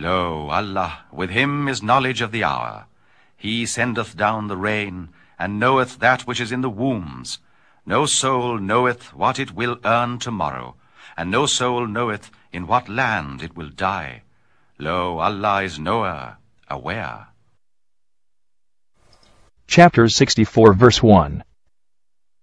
Lo, Allah, with him is knowledge of the hour. He sendeth down the rain, and knoweth that which is in the wombs. No soul knoweth what it will earn tomorrow, and no soul knoweth in what land it will die. Lo, Allah is knower, aware. Chapter 64 verse 1.